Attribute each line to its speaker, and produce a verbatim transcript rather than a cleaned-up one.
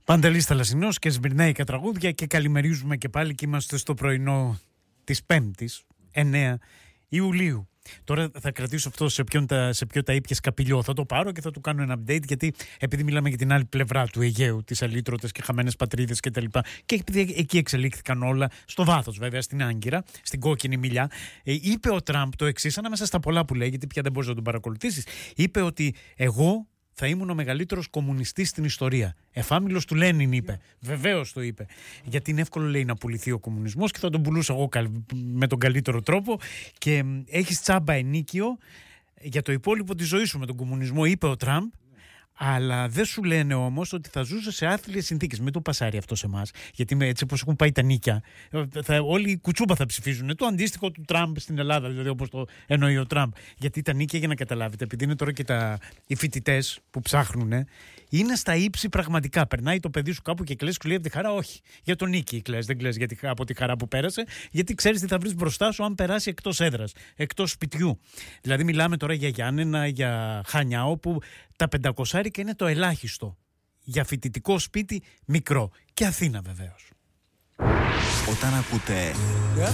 Speaker 1: Παντελής Θαλασσινός και σμυρναίικα τραγούδια και καλημερίζουμε και πάλι και είμαστε στο πρωινό της Πέμπτης, εννέα Ιουλίου. Τώρα θα κρατήσω αυτό σε ποιον τα, σε ποιο τα ήπιες καπηλιό. Θα το πάρω και θα του κάνω ένα update, γιατί επειδή μιλάμε για την άλλη πλευρά του Αιγαίου, τις αλήτρωτες και χαμένες πατρίδες κτλ. Και, και επειδή εκεί εξελίχθηκαν όλα, στο βάθος βέβαια, στην Άγκυρα, στην κόκκινη μιλιά, ε, είπε ο Τραμπ το εξής, ανάμεσα στα πολλά που λέει, γιατί πια δεν μπορείς να τον παρακολουθήσεις. Είπε ότι εγώ θα ήμουν ο μεγαλύτερος κομμουνιστής στην ιστορία. Εφάμιλος του Λένιν, είπε. Βεβαίως το είπε. Γιατί είναι εύκολο, λέει, να πουληθεί ο κομμουνισμός και θα τον πουλούσα εγώ με τον καλύτερο τρόπο. Και έχεις τσάμπα ενίκιο για το υπόλοιπο της ζωής σου με τον κομμουνισμό, είπε ο Τραμπ. Αλλά δεν σου λένε όμως ότι θα ζούσε σε άθλιες συνθήκες. Μην το πασάρει αυτό σε εμάς. Γιατί με έτσι όπως έχουν πάει τα νίκια, θα, όλοι οι κουτσούμπα θα ψηφίζουν. Το αντίστοιχο του Τραμπ στην Ελλάδα, δηλαδή όπως το εννοεί ο Τραμπ. Γιατί τα νίκια, για να καταλάβετε, επειδή είναι τώρα και τα, οι φοιτητές που ψάχνουν, είναι στα ύψη πραγματικά. Περνάει το παιδί σου κάπου και κλαις, σου λέει από τη χαρά, όχι. Για τον νίκη κλαις, δεν κλαις γιατί, από τη χαρά που πέρασε, γιατί ξέρεις τι θα βρεις μπροστά σου αν περάσει εκτός έδρας, εκτός σπιτιού. Δηλαδή, μιλάμε τώρα για Γιάννενα, για Χανιά, όπου τα πεντακόσαρικα είναι το ελάχιστο για φοιτητικό σπίτι μικρό. Και Αθήνα βεβαίως.
Speaker 2: Όταν ακούτε